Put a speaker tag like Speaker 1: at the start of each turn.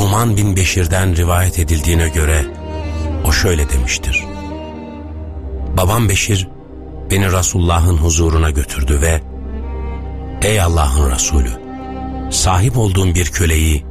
Speaker 1: Numan bin Beşir'den rivayet edildiğine göre o şöyle demiştir: babam Beşir beni Resulullah'ın huzuruna götürdü ve "Ey Allah'ın Resulü, sahip olduğum bir köleyi